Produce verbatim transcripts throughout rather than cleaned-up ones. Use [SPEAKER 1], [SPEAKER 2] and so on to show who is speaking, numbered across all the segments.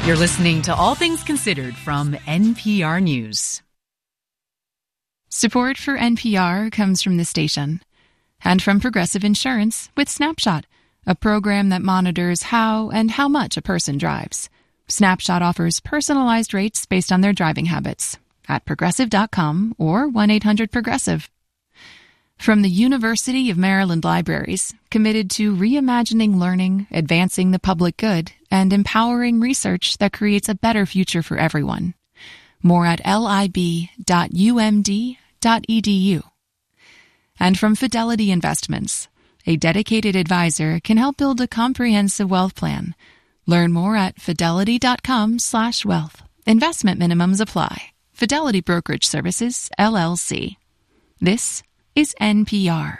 [SPEAKER 1] You're listening to All Things Considered from N P R News.
[SPEAKER 2] Support for N P R comes from the station and from Progressive Insurance with Snapshot, a program that monitors how and how much a person drives. Snapshot offers personalized rates based on their driving habits at progressive dot com or one eight hundred progressive. From the University of Maryland Libraries, committed to reimagining learning, advancing the public good, and empowering research that creates a better future for everyone. More at lib dot u m d dot e d u. And from Fidelity Investments, a dedicated advisor can help build a comprehensive wealth plan. Learn more at fidelity dot com slash wealth. Investment minimums apply. Fidelity Brokerage Services, L L C. This is N P R.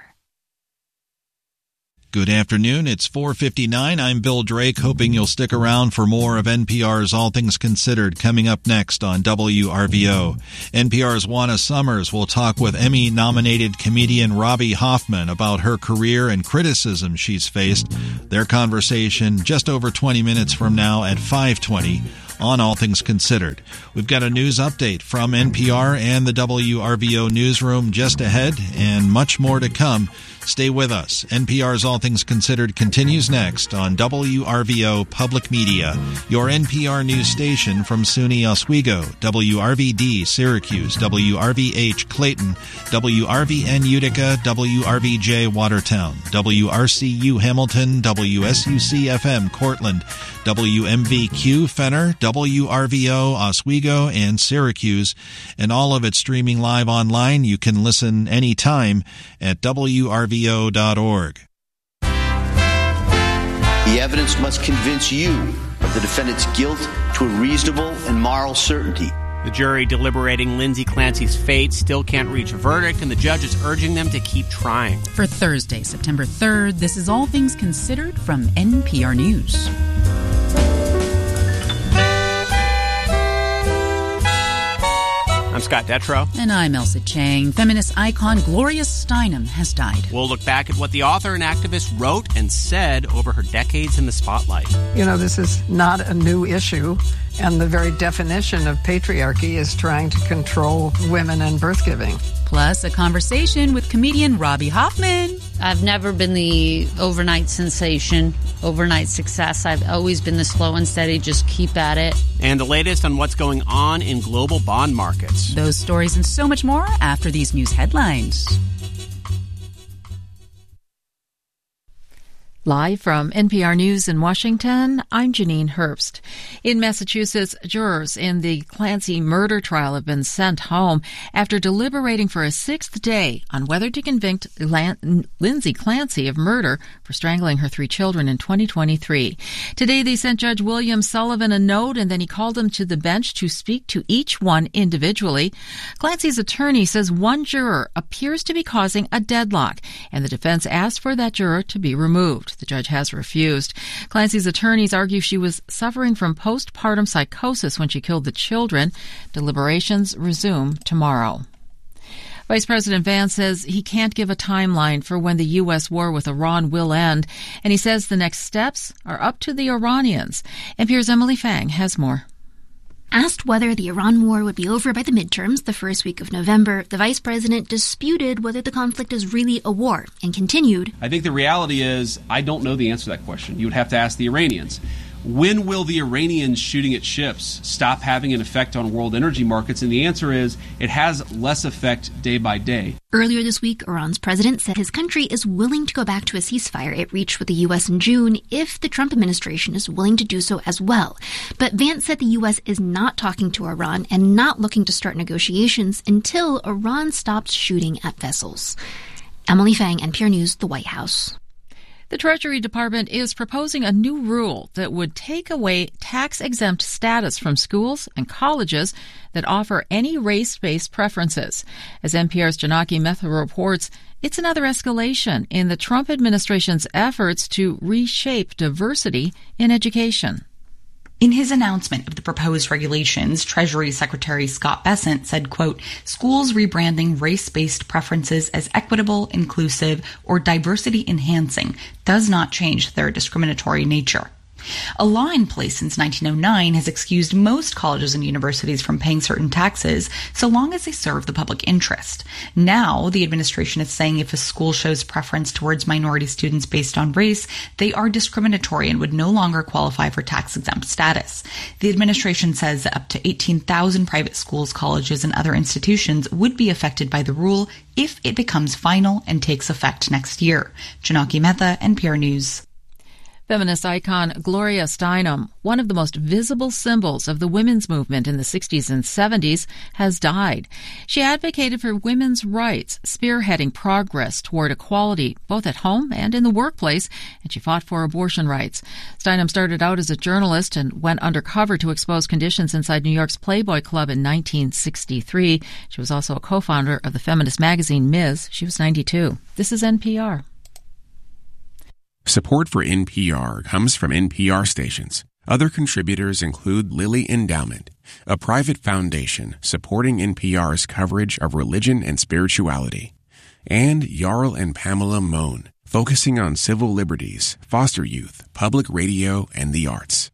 [SPEAKER 3] Good afternoon. It's four fifty-nine. I'm Bill Drake, hoping you'll stick around for more of N P R's All Things Considered coming up next on W R V O. N P R's Juana Summers will talk with Emmy-nominated comedian Robbie Hoffman about her career and criticism she's faced. Their conversation just over twenty minutes from now at five twenty on All Things Considered. We've got a news update from N P R and the W R V O newsroom just ahead, and much more to come. Stay with us. N P R's All Things Considered continues next on W R V O Public Media, your N P R news station from SUNY Oswego, W R V D Syracuse, W R V H Clayton, W R V N Utica, W R V J Watertown, W R C U Hamilton, W S U C F M Cortland, W M V Q Fenner, W R V O Oswego and Syracuse, and all of it streaming live online. You can listen anytime at W R V O dot org.
[SPEAKER 4] The evidence must convince you of the defendant's guilt to a reasonable and moral certainty.
[SPEAKER 5] The jury deliberating Lindsay Clancy's fate still can't reach a verdict, and the judge is urging them to keep trying.
[SPEAKER 1] For Thursday, September third, this is All Things Considered from N P R News.
[SPEAKER 5] I'm Scott Detrow.
[SPEAKER 1] And I'm Elsa Chang. Feminist icon Gloria Steinem has died.
[SPEAKER 5] We'll look back at what the author and activist wrote and said over her decades in the spotlight.
[SPEAKER 6] You know, this is not a new issue, and the very definition of patriarchy is trying to control women and birth-giving.
[SPEAKER 1] Plus, a conversation with comedian Robbie Hoffman.
[SPEAKER 7] I've never been the overnight sensation, overnight success. I've always been the slow and steady, just keep at it.
[SPEAKER 5] And the latest on what's going on in global bond markets.
[SPEAKER 1] Those stories and so much more after these news headlines. Live from N P R News in Washington, I'm Janine Herbst. In Massachusetts, jurors in the Clancy murder trial have been sent home after deliberating for a sixth day on whether to convict Lan- Lindsay Clancy of murder for strangling her three children in twenty twenty-three. Today, they sent Judge William Sullivan a note, and then he called them to the bench to speak to each one individually. Clancy's attorney says one juror appears to be causing a deadlock, and the defense asked for that juror to be removed. The judge has refused. Clancy's attorneys argue she was suffering from postpartum psychosis when she killed the children. Deliberations resume tomorrow. Vice President Vance says he can't give a timeline for when the U S war with Iran will end, and he says the next steps are up to the Iranians. N P R's Emily Fang has more.
[SPEAKER 8] Asked whether the Iran war would be over by the midterms the first week of November, the vice president disputed whether the conflict is really a war and continued.
[SPEAKER 9] I think the reality is I don't know the answer to that question. You would have to ask the Iranians. When will the Iranians shooting at ships stop having an effect on world energy markets? And the answer is it has less effect day by day.
[SPEAKER 8] Earlier this week, Iran's president said his country is willing to go back to a ceasefire it reached with the U S in June if the Trump administration is willing to do so as well. But Vance said the U S is not talking to Iran and not looking to start negotiations until Iran stops shooting at vessels. Emily Fang, N P R News, the White House.
[SPEAKER 2] The Treasury Department is proposing a new rule that would take away tax-exempt status from schools and colleges that offer any race-based preferences. As N P R's Janaki Mehta reports, it's another escalation in the Trump administration's efforts to reshape diversity in education.
[SPEAKER 10] In his announcement of the proposed regulations, Treasury Secretary Scott Bessent said, quote, schools rebranding race-based preferences as equitable, inclusive, or diversity-enhancing does not change their discriminatory nature. A law in place since nineteen oh nine has excused most colleges and universities from paying certain taxes so long as they serve the public interest. Now, the administration is saying if a school shows preference towards minority students based on race, they are discriminatory and would no longer qualify for tax-exempt status. The administration says that up to eighteen thousand private schools, colleges, and other institutions would be affected by the rule if it becomes final and takes effect next year. Janaki Mehta, N P R News.
[SPEAKER 1] Feminist icon Gloria Steinem, one of the most visible symbols of the women's movement in the sixties and seventies, has died. She advocated for women's rights, spearheading progress toward equality, both at home and in the workplace, and she fought for abortion rights. Steinem started out as a journalist and went undercover to expose conditions inside New York's Playboy Club in nineteen sixty-three. She was also a co-founder of the feminist magazine Miz. She was ninety-two. This is N P R.
[SPEAKER 11] Support for N P R comes from N P R stations. Other contributors include Lilly Endowment, a private foundation supporting N P R's coverage of religion and spirituality, and Jarl and Pamela Mohn, focusing on civil liberties, foster youth, public radio, and the arts.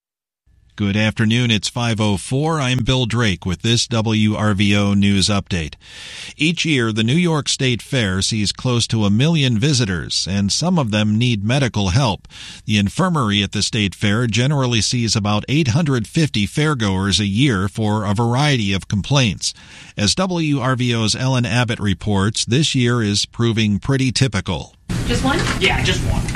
[SPEAKER 3] Good afternoon. It's five oh four. I'm Bill Drake with this W R V O News Update. Each year, the New York State Fair sees close to a million visitors, and some of them need medical help. The infirmary at the State Fair generally sees about eight hundred fifty fairgoers a year for a variety of complaints. As W R V O's Ellen Abbott reports, this year is proving pretty typical.
[SPEAKER 12] Just one?
[SPEAKER 5] Yeah, just one.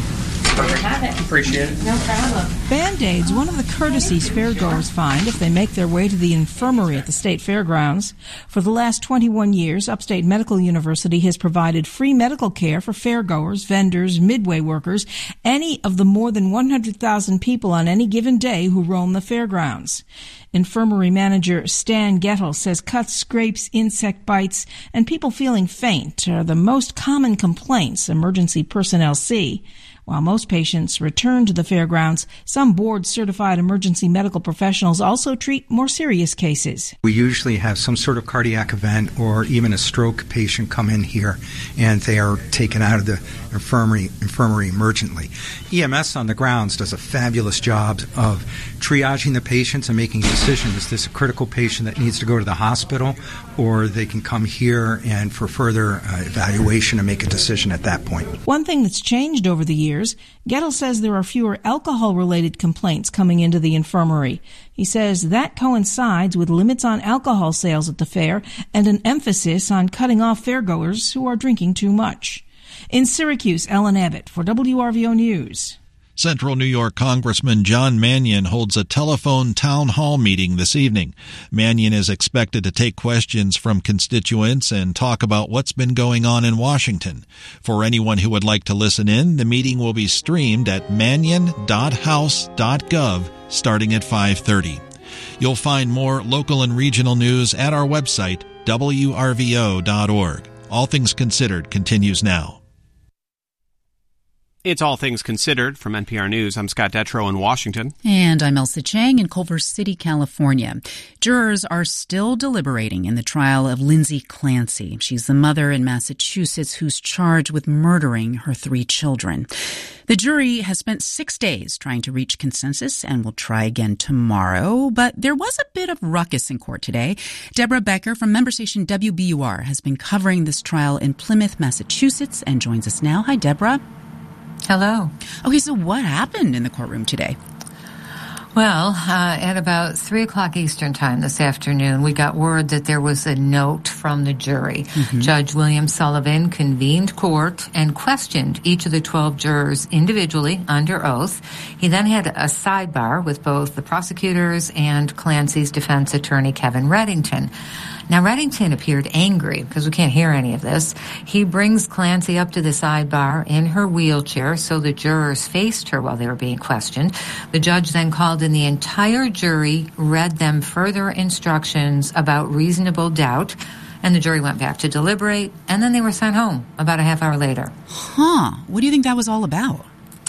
[SPEAKER 12] Have it.
[SPEAKER 5] Appreciate it.
[SPEAKER 12] No problem.
[SPEAKER 13] Band-Aids, one of the courtesies fairgoers find if they make their way to the infirmary at the State Fairgrounds. For the last twenty-one years, Upstate Medical University has provided free medical care for fairgoers, vendors, midway workers, any of the more than one hundred thousand people on any given day who roam the fairgrounds. Infirmary manager Stan Gettle says cuts, scrapes, insect bites, and people feeling faint are the most common complaints emergency personnel see. While most patients return to the fairgrounds, some board-certified emergency medical professionals also treat more serious cases.
[SPEAKER 14] We usually have some sort of cardiac event or even a stroke patient come in here, and they are taken out of the infirmary, infirmary emergently. E M S on the grounds does a fabulous job of triaging the patients and making a decision. Is this a critical patient that needs to go to the hospital, or they can come here and for further uh, evaluation and make a decision at that point.
[SPEAKER 13] One thing that's changed over the years, Gettle says there are fewer alcohol-related complaints coming into the infirmary. He says that coincides with limits on alcohol sales at the fair and an emphasis on cutting off fairgoers who are drinking too much. In Syracuse, Ellen Abbott for W R V O News.
[SPEAKER 3] Central New York Congressman John Mannion holds a telephone town hall meeting this evening. Mannion is expected to take questions from constituents and talk about what's been going on in Washington. For anyone who would like to listen in, the meeting will be streamed at mannion dot house dot gov starting at five thirty. You'll find more local and regional news at our website, W R V O dot org. All Things Considered continues now.
[SPEAKER 5] It's All Things Considered from N P R News. I'm Scott Detrow in Washington.
[SPEAKER 15] And I'm Elsa Chang in Culver City, California. Jurors are still deliberating in the trial of Lindsay Clancy. She's the mother in Massachusetts who's charged with murdering her three children. The jury has spent six days trying to reach consensus and will try again tomorrow. But there was a bit of ruckus in court today. Deborah Becker from member station W B U R has been covering this trial in Plymouth, Massachusetts, and joins us now. Hi, Deborah.
[SPEAKER 16] Hello.
[SPEAKER 15] Okay, so what happened in the courtroom today?
[SPEAKER 16] Well, uh, at about three o'clock Eastern time this afternoon, we got word that there was a note from the jury. Mm-hmm. Judge William Sullivan convened court and questioned each of the twelve jurors individually under oath. He then had a sidebar with both the prosecutors and Clancy's defense attorney, Kevin Reddington. Now, Reddington appeared angry because we can't hear any of this. He brings Clancy up to the sidebar in her wheelchair so the jurors faced her while they were being questioned. The judge then called in the entire jury, read them further instructions about reasonable doubt, and the jury went back to deliberate, and then they were sent home about a half hour later.
[SPEAKER 15] Huh. What do you think that was all about?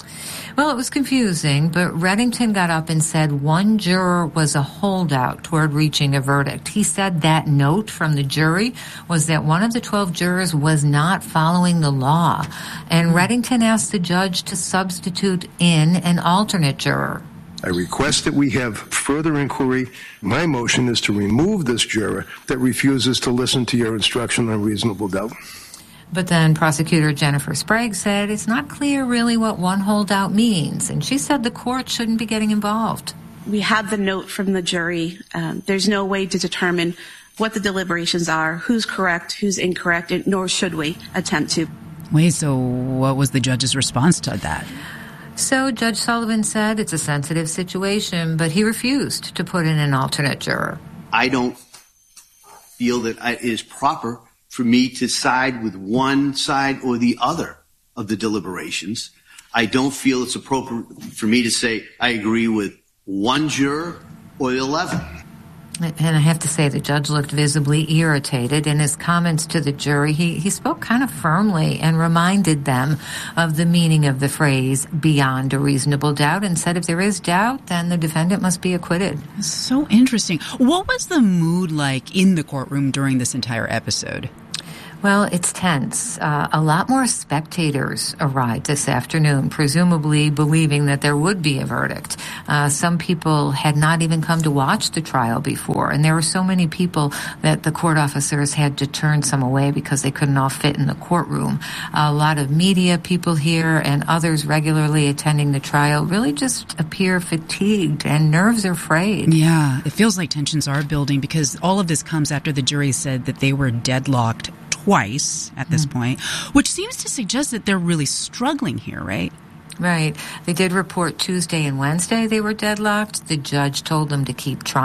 [SPEAKER 16] Well, it was confusing, but Reddington got up and said one juror was a holdout toward reaching a verdict. He said that note from the jury was that one of the twelve jurors was not following the law. And Reddington asked the judge to substitute in an alternate juror.
[SPEAKER 17] I request that we have further inquiry. My motion is to remove this juror that refuses to listen to your instruction on reasonable doubt.
[SPEAKER 16] But then prosecutor Jennifer Sprague said it's not clear really what one holdout means, and she said the court shouldn't be getting involved.
[SPEAKER 18] We have the note from the jury. Um, there's no way to determine what the deliberations are, who's correct, who's incorrect, and nor should we attempt to.
[SPEAKER 15] Wait, so what was the judge's response to that?
[SPEAKER 16] So Judge Sullivan said it's a sensitive situation, but he refused to put in an alternate juror.
[SPEAKER 4] I don't feel that it is proper for me to side with one side or the other of the deliberations. I don't feel it's appropriate for me to say I agree with one juror or eleven.
[SPEAKER 16] And I have to say the judge looked visibly irritated. In his comments to the jury, he, he spoke kind of firmly and reminded them of the meaning of the phrase beyond a reasonable doubt and said if there is doubt, then the defendant must be acquitted.
[SPEAKER 15] So interesting. What was the mood like in the courtroom during this entire episode?
[SPEAKER 16] Well, it's tense. Uh, a lot more spectators arrived this afternoon, presumably believing that there would be a verdict. Uh, some people had not even come to watch the trial before, and there were so many people that the court officers had to turn some away because they couldn't all fit in the courtroom. A lot of media people here and others regularly attending the trial really just appear fatigued and nerves are frayed.
[SPEAKER 15] Yeah, it feels like tensions are building because all of this comes after the jury said that they were deadlocked twice at this mm. point, which seems to suggest that they're really struggling here, right?
[SPEAKER 16] Right. They did report Tuesday and Wednesday they were deadlocked. The judge told them to keep trying.